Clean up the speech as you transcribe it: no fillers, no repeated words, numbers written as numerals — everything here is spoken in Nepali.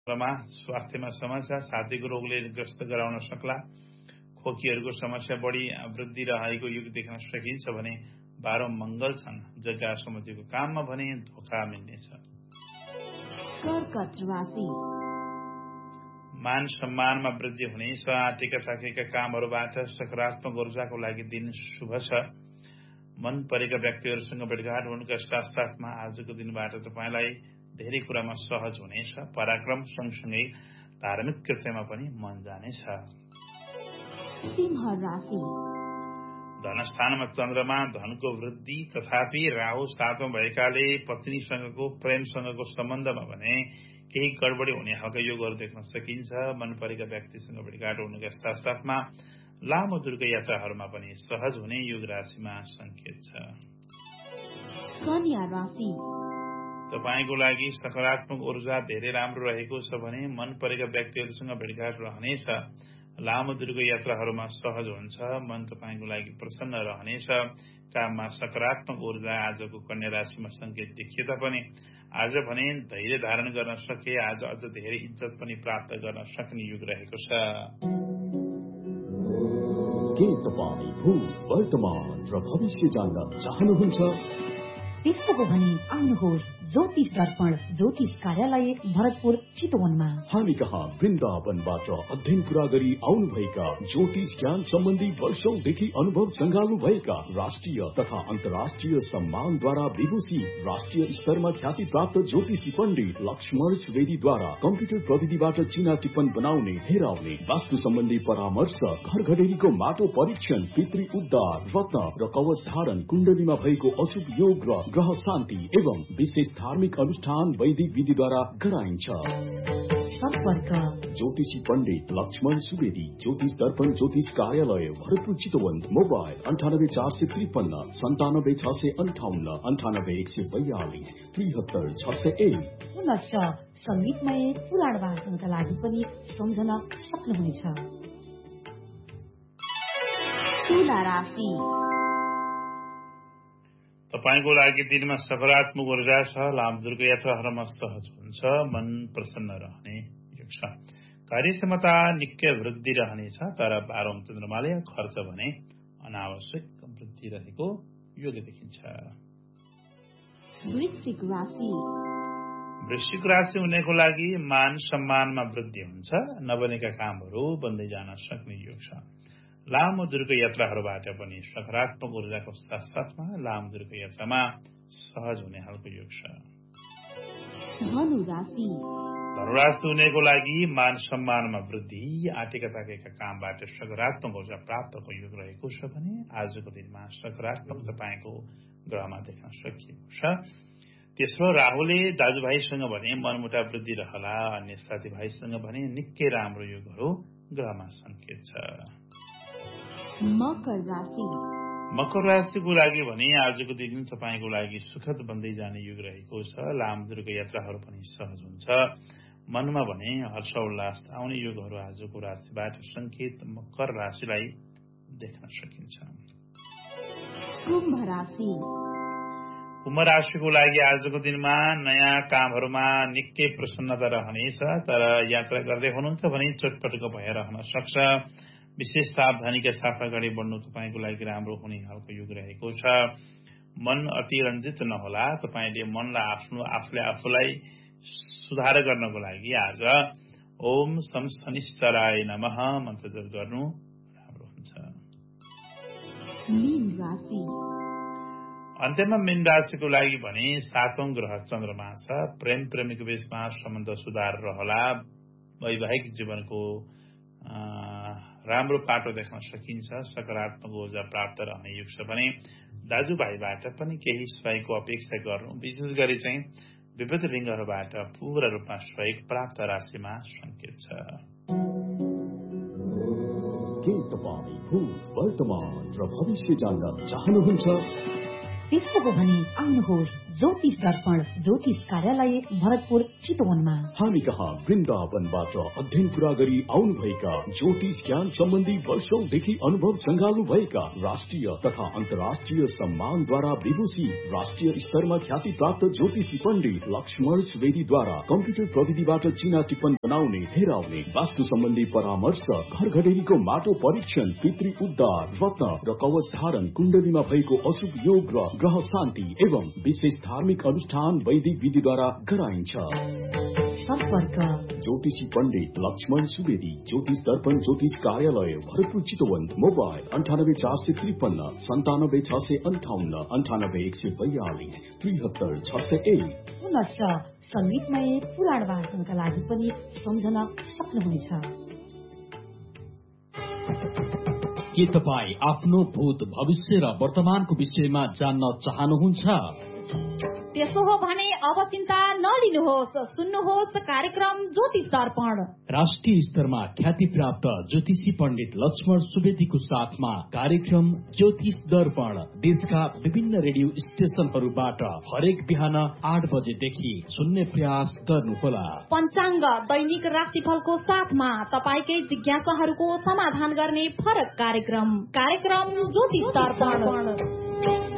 मा स्वास्थ्यमा समस्या, छातीको रोगले ग्रस्त गराउन सक्ला। खोकीहरूको समस्या बढी वृद्धि रहेको युग देख्न सकिन्छ भने 12 मंगल छन्। जग्गा समितिको काममा भने धोका मिल्नेछ। कर्कट राशि मान सम्मानमा वृद्धि हुनेछ। आँटेका थाकेका कामहरूबाट सकारात्मक ऊर्जाको लागि दिन शुभ छ। मन परेका व्यक्तिहरूसँग भेटघाट हुनुका साथसाथमा आजको दिनबाट तपाईलाई धेरै कुरामा सहज हुनेछ। पराक्रम सँगसँगै धार्मिक कृत्यमा पनि मन जानेछ। सिंह राशि धनस्थानमा चन्द्रमा धनको वृद्धि, तथापि राहु 7 मा भएकाले पत्नीसँगको प्रेमसँगको सम्बन्धमा भने केही गडबडी हुने खालका योगहरू देख्न सकिन्छ। मन परेका व्यक्तिसँग भेटघाट हुनुका साथसाथमा लामो दूरका यात्राहरूमा पनि सहज हुने योग राशिमा संकेत छ। कन्या राशि तपाईको लागि सकारात्मक ऊर्जा धेरै राम्रो रहेको छ भने मन परेका व्यक्तिहरूसँग भेटघाट रहनेछ। लामो दूरको यात्राहरूमा सहज हुन्छ। मन तपाईको लागि प्रसन्न रहनेछ। काममा सकारात्मक ऊर्जा आजको कन्या राशिमा संकेत देखिए तापनि आज भने धैर्य धारण गर्न सके आज अझ धेरै इज्जत पनि प्राप्त गर्न सक्ने युग रहेको छ। के तपाईं भूत, वर्तमान र भविष्य जान्न चाहनुहुन्छ? त्यसो हो भने आउनुहोस् ज्योतिष दर्पण ज्योतिष कार्यालय भरतपुर चितवनमा। हामी कहाँ वृन्दावनबाट अध्ययन पूरा गरी आउनुभएका ज्योतिष ज्ञान सम्बन्धी वर्षौंदेखि अनुभव संगाल्नु भएका राष्ट्रिय तथा अन्तर्राष्ट्रिय सम्मानद्वारा विभूषित राष्ट्रिय स्तरमा ख्याति प्राप्त ज्योतिषी पण्डित लक्ष्मण सुवेदीद्वारा कम्प्युटर प्रविधिबाट चिना टिप्पण बनाउने, हेराउने, वास्तु सम्बन्धी परामर्श, घर घडेरीको माटो परीक्षण, पितृ उद्धार, रत्न र कवच धारण, कुण्डलीमा भएको अशुभ योग र ग्रह शान्ति एवं विशेष धार्मिक अनुष्ठान वैदिक विधिद्वारा गराइन्छ। सम्पर्क ज्योतिषी पण्डित लक्ष्मण सुवेदी, ज्योतिष दर्पण ज्योतिष कार्यालय भरतपुर चितवन। मोबाइल 98453 97658 98142 73601। पुनश्च संगीतमय पुराण वाचनका लागि पनि सम्झन सक्नुहुनेछ। तुला राशि तपाईको लागि दिनमा सकारात्मक ऊर्जा छ। लामो दूरको यात्राहरूमा सहज हुन्छ। मन प्रसन्न रहने योग छ। कार्यक्षमता निकै वृद्धि रहनेछ। तर 12 चन्द्रमाले खर्च भने अनावश्यक वृद्धि रहेको योग देखिन्छ। वृश्चिक राशि हुनेको लागि मान सम्मानमा वृद्धि हुन्छ। नबनेका कामहरू बन्दै जान सक्ने योग छ। लामो दूरको यात्राहरूबाट पनि सकारात्मक ऊर्जाको साथसाथमा लामो दूरको यात्रामा सहज हुने खालको योग छ। धनुराशि हुनेको लागि मान सम्मानमा वृद्धि, आँटेका थाकेका कामबाट सकारात्मक ऊर्जा प्राप्तको योग रहेको छ भने आजको दिनमा सकारात्मक तपाईँको ग्रहमा देख्न सकिएको छ। तेस्रो राहुले दाजुभाइसँग भने मनमुटाव वृद्धि रहला। अन्य साथीभाइसँग भने निकै राम्रो योगहरू ग्रहमा संकेत छ। मकर राशिको लागि भने आजको दिन तपाईको लागि सुखद बन्दै जाने युग रहेको छ। लामो दूरको यात्राहरू पनि सहज हुन्छ। मनमा भने हर्ष उल्लास आउने युगहरू आजको राशिबाट संकेत मकर राशिलाई देख्न सकिन्छ। कुम्भ राशिको लागि आजको दिनमा नयाँ कामहरूमा निकै प्रसन्नता रहनेछ। तर यात्रा गर्दै हुनुहुन्छ भने चटपटको भएर रहन सक्छ। विशेष सावधानीका साथ अगाडि बढ्नु तपाईँको लागि राम्रो हुने खालको युग रहेको छ। मन अति रञ्जित नहोला। तपाईँले मनलाई आफूले आफूलाई सुधार गर्नको लागि आज ओम शं शनिश्चराय नमः मन्त्र जप गर्नु राम्रो हुन्छ। अन्त्यमा मीन राशिको लागि भने 7औं ग्रह चन्द्रमा छ। प्रेम प्रेमीको बीचमा सम्बन्ध सुधार रहला। वैवाहिक जीवनको राम्रो पाटो देख्न सकिन्छ। सकारात्मक ऊर्जा प्राप्त रहने युग छ भने दाजुभाइबाट पनि केही सहयोगको अपेक्षा गर्नु। विशेष गरी चाहिँ विविध लिङ्गहरूबाट पूर्ण रूपमा सहयोग प्राप्त राशिमा संकेत छ। के तपाईँ भूत, वर्तमान र भविष्य जान्न चाहनुहुन्छ? त्यसो हो भने आउनुहोस् ज्योतिष दर्पण ज्योतिष कार्यालय भरतपुर चितवनमा। हामी कहाँ वृन्दावनबाट अध्ययन पूरा गरी आउनुभएका ज्योतिष ज्ञान सम्बन्धी वर्षौंदेखि अनुभव संगाल्नु भएका राष्ट्रिय तथा अन्तर्राष्ट्रिय सम्मानद्वारा विभूषित राष्ट्रिय स्तरमा ख्याति प्राप्त ज्योतिषी पण्डित लक्ष्मण सुवेदीद्वारा कम्प्युटर प्रविधिबाट चिना टिप्पण बनाउने, हेराउने, वास्तु सम्बन्धी परामर्श, घर घडेरीको माटो परीक्षण, पितृ उद्धार, रत्न र कवच धारण, कुण्डलीमा भएको अशुभ योग र ग्रह शान्ति एवं विशेष धार्मिक अनुष्ठान वैदिक विधिद्वारा गराइन्छ। सम्पर्क ज्योतिषी पण्डित लक्ष्मण सुवेदी, ज्योतिष दर्पण ज्योतिष कार्यालय भरतपुर चितवन। मोबाइल 984553 97658 98142 73601। पुनश्च संगीतमय पुराण वाचनका लागि पनि सम्झन सक्नुहुनेछ। के तपाईँ आफ्नो भूत, भविष्य र वर्तमानको विषयमा जान्न चाहनुहुन्छ? त्यसो हो भने अब चिन्ता नलिनुहोस्, सुन्नुहोस् कार्यक्रम ज्योतिष दर्पण। राष्ट्रिय स्तरमा ख्याति प्राप्त ज्योतिषी पण्डित लक्ष्मण सुवेदीको साथमा कार्यक्रम ज्योतिष दर्पण देशका विभिन्न रेडियो स्टेशनहरूबाट हरेक बिहान 8 बजेदेखि सुन्ने प्रयास गर्नुहोला। पञ्चाङ्ग, दैनिक राशिफलको साथमा तपाईकै जिज्ञासाहरूको समाधान गर्ने फरक कार्यक्रम ज्योतिष दर्पण।